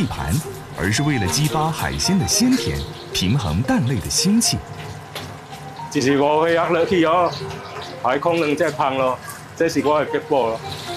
地盘，而是为了激发海鲜的鲜甜，平衡蛋类的腥气。 就是我嘅压力去咗，海空能只胖咯，这是我嘅脚步咯。